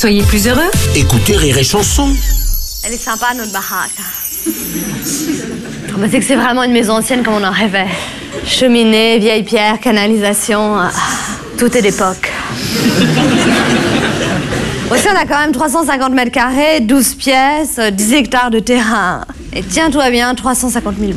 Soyez plus heureux. Écoutez Rire et Chanson. Elle est sympa, notre baraque. Oh, bah, c'est que c'est vraiment une maison ancienne comme on en rêvait. Cheminée, vieille pierre, canalisation, tout est d'époque. Aussi, on a quand même 350 mètres carrés, 12 pièces, 10 hectares de terrain. Et tiens-toi bien, 350 000